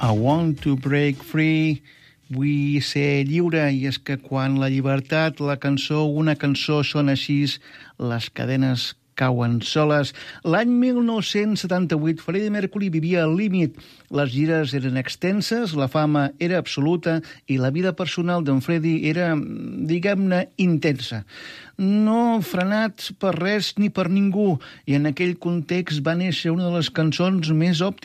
I want to break free. Vull ser lliure, i és que quan la llibertat, una cançó sona així, les cadenes cauen soles. L'any 1978, Freddie Mercury vivia al límit. Les gires eren extenses, la fama era absoluta i la vida personal d'en Freddie era, diguem-ne, intensa. No frenat per res ni per ningú, i en aquell context va néixer una de les cançons més òptimes